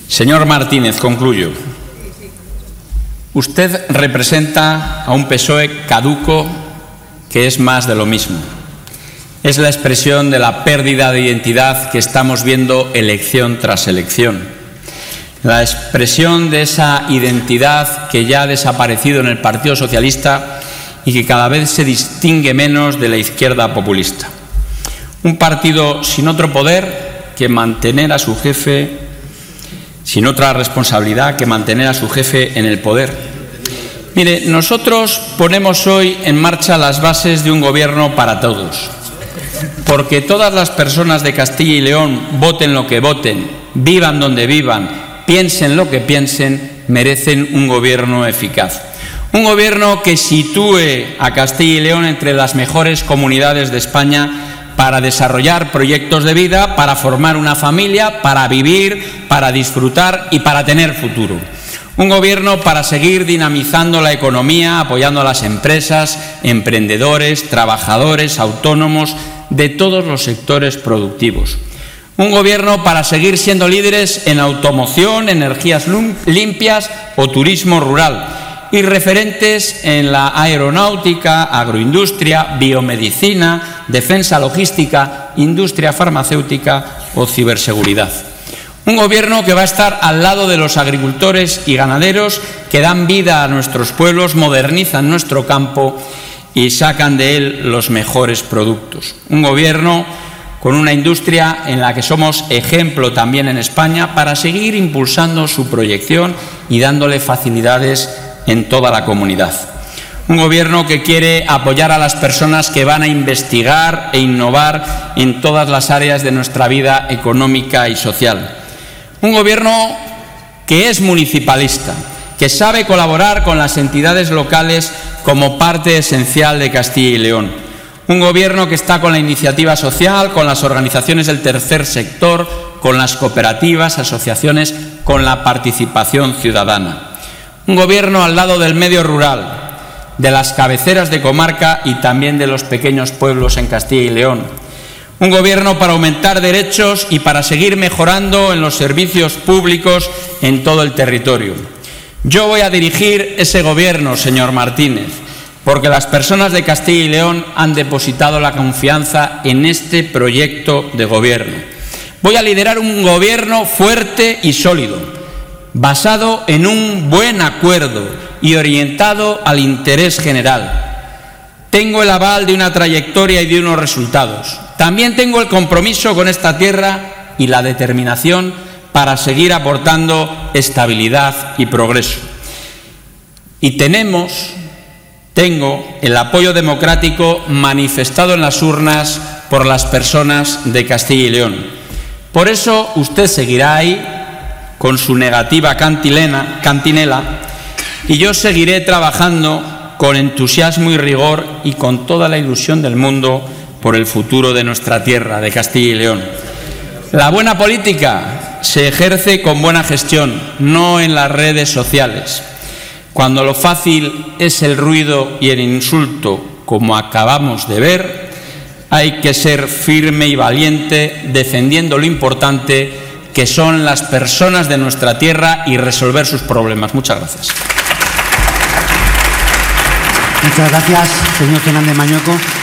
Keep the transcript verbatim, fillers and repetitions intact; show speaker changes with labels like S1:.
S1: Señor Martínez, concluyo. Usted representa a un P S O E caduco que es más de lo mismo. Es la expresión de la pérdida de identidad que estamos viendo elección tras elección. La expresión de esa identidad que ya ha desaparecido en el Partido Socialista y que cada vez se distingue menos de la izquierda populista. Un partido sin otro poder que mantener a su jefe, sin otra responsabilidad que mantener a su jefe en el poder. Mire, nosotros ponemos hoy en marcha las bases de un gobierno para todos, porque todas las personas de Castilla y León, voten lo que voten, vivan donde vivan, piensen lo que piensen, merecen un gobierno eficaz. Un gobierno que sitúe a Castilla y León entre las mejores comunidades de España para desarrollar proyectos de vida, para formar una familia, para vivir, para disfrutar y para tener futuro. Un gobierno para seguir dinamizando la economía, apoyando a las empresas, emprendedores, trabajadores, autónomos de todos los sectores productivos. Un gobierno para seguir siendo líderes en automoción, energías limpias o turismo rural y referentes en la aeronáutica, agroindustria, biomedicina, defensa logística, industria farmacéutica o ciberseguridad. Un gobierno que va a estar al lado de los agricultores y ganaderos que dan vida a nuestros pueblos, modernizan nuestro campo y sacan de él los mejores productos. Un gobierno con una industria en la que somos ejemplo también en España para seguir impulsando su proyección y dándole facilidades en toda la comunidad. Un gobierno que quiere apoyar a las personas que van a investigar e innovar en todas las áreas de nuestra vida económica y social. Un gobierno que es municipalista, que sabe colaborar con las entidades locales como parte esencial de Castilla y León. Un gobierno que está con la iniciativa social, con las organizaciones del tercer sector, con las cooperativas, asociaciones, con la participación ciudadana. Un gobierno al lado del medio rural, de las cabeceras de comarca y también de los pequeños pueblos en Castilla y León. Un gobierno para aumentar derechos y para seguir mejorando en los servicios públicos en todo el territorio. Yo voy a dirigir ese gobierno, señor Martínez, porque las personas de Castilla y León han depositado la confianza en este proyecto de gobierno. Voy a liderar un gobierno fuerte y sólido, basado en un buen acuerdo y orientado al interés general. Tengo el aval de una trayectoria y de unos resultados. También tengo el compromiso con esta tierra y la determinación para seguir aportando estabilidad y progreso. Y tenemos, tengo el apoyo democrático manifestado en las urnas por las personas de Castilla y León. Por eso usted seguirá ahí con su negativa cantilena, cantinela, y yo seguiré trabajando con entusiasmo y rigor y con toda la ilusión del mundo por el futuro de nuestra tierra, de Castilla y León. La buena política se ejerce con buena gestión, no en las redes sociales. Cuando lo fácil es el ruido y el insulto, como acabamos de ver, hay que ser firme y valiente defendiendo lo importante que son las personas de nuestra tierra y resolver sus problemas. Muchas gracias.
S2: Muchas gracias, señor Fernández Mañueco.